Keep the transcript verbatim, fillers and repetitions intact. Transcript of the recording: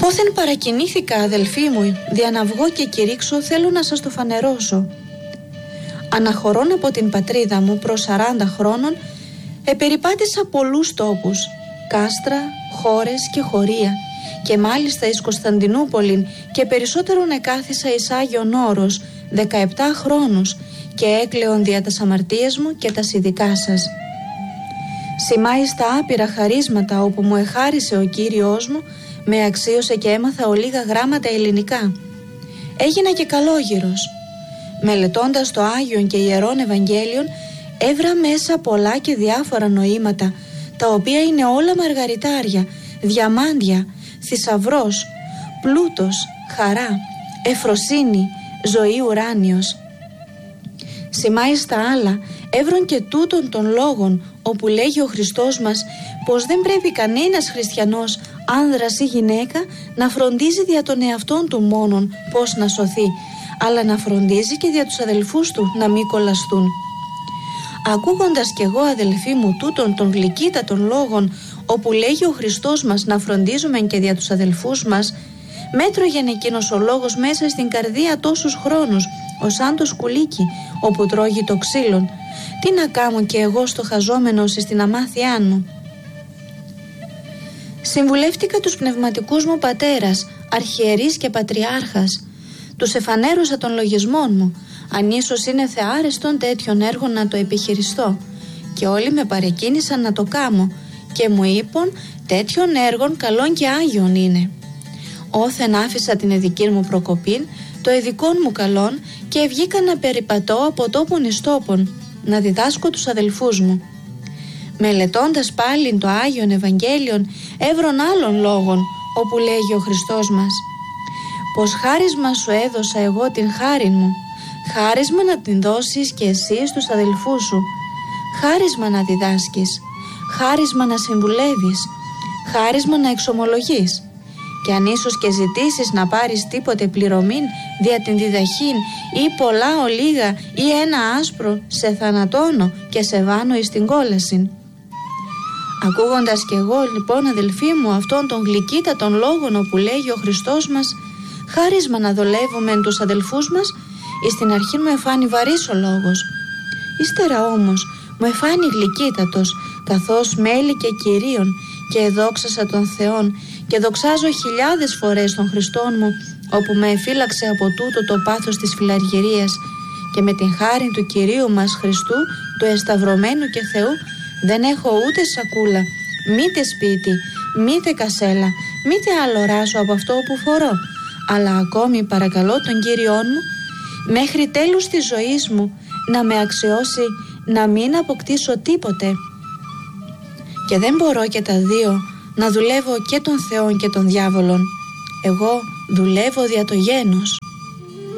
Πόθεν παρακινήθηκα, αδελφοί μου, δια να βγω και κηρύξω, θέλω να σας το φανερώσω. Αναχωρών από την πατρίδα μου προς σαράντα χρόνων, επεριπάτησα πολλούς τόπους, κάστρα, χώρες και χωρία, και μάλιστα εις Κωνσταντινούπολην, και περισσότερον εκάθισα εις Άγιον Όρος δεκαεπτά χρόνους, και έκλεον δια τας αμαρτίες μου και τας ειδικά σας. Σημάει στα άπειρα χαρίσματα όπου μου εχάρισε ο Κύριος μου, με αξίωσε και έμαθα ολίγα γράμματα ελληνικά. Έγινα και καλόγυρος. Μελετώντας το Άγιον και Ιερόν Ευαγγέλιον, έβρα μέσα πολλά και διάφορα νοήματα, τα οποία είναι όλα μαργαριτάρια, διαμάντια, θησαυρός, πλούτος, χαρά, εφροσύνη, ζωή ουράνιος. Σημάει στα άλλα, έβρον και τούτων των λόγων, όπου λέγει ο Χριστός μας πως δεν πρέπει κανένας χριστιανός, άνδρας ή γυναίκα, να φροντίζει δια των εαυτών του μόνον πως να σωθεί, αλλά να φροντίζει και δια τους αδελφούς του να μην κολλαστούν. Ακούγοντας κι εγώ, αδελφοί μου, τούτων των γλυκύτατων λόγων, όπου λέγει ο Χριστός μας να φροντίζουμε και δια τους αδελφούς μας, μέτρωγεν εκείνος ο λόγος μέσα στην καρδία τόσους χρόνους, ως σαν το σκουλίκι όπου τρώγει το ξύλον. Τι να κάνω κι εγώ στο χαζόμενος στην αμάθειά μου. Συμβουλεύτηκα τους πνευματικούς μου πατέρας, αρχιερείς και πατριάρχας. Τους εφανέρωσα των λογισμών μου, αν ίσως είναι θεάρεστον τέτοιων έργων να το επιχειριστώ, και όλοι με παρεκκίνησαν να το κάμω και μου είπαν τέτοιων έργων καλών και άγιων είναι. Όθεν άφησα την εδική μου προκοπήν, το εδικών μου καλών, και βγήκα να περιπατώ από τόπον εις τόπον, να διδάσκω τους αδελφούς μου. Μελετώντας πάλι το Άγιον Ευαγγέλιον, έβρον άλλων λόγων, όπου λέγει ο Χριστός μας πως χάρισμα σου έδωσα εγώ την χάριν μου, χάρισμα να την δώσεις και εσύ στους αδελφούς σου, χάρισμα να διδάσκεις, χάρισμα να συμβουλεύεις, χάρισμα να εξομολογείς. Και αν ίσως και ζητήσεις να πάρεις τίποτε πληρωμήν δια την διδαχήν, ή πολλά ολίγα ή ένα άσπρο, σε θανατώνω και σε βάνω εις την κόλασιν. Ακούγοντας κι εγώ λοιπόν, αδελφοί μου, αυτόν τον γλυκύτατον λόγων όπου λέγει ο Χριστός μας χάρισμα να δουλεύουμε τους αδελφούς μας, εις την αρχή μου εφάνει βαρύς ο λόγος. Ύστερα όμως μου εφάνει γλυκύτατος, καθώς μέλη και Κυρίων, και εδόξασα τον Θεόν και δοξάζω χιλιάδες φορές τον Χριστόν μου, όπου με εφύλαξε από τούτο το πάθος της φιλαργυρίας, και με την χάρη του Κυρίου μας Χριστού, του εσταυρωμένου και Θεού, δεν έχω ούτε σακούλα, μήτε σπίτι, μήτε κασέλα, μήτε άλλο ράσο από αυτό που φορώ, αλλά ακόμη παρακαλώ τον Κύριόν μου, μέχρι τέλους της ζωής μου, να με αξιώσει να μην αποκτήσω τίποτε. Και δεν μπορώ και τα δύο να δουλεύω και τον Θεόν και τον διάβολον. Εγώ δουλεύω δια το γένος.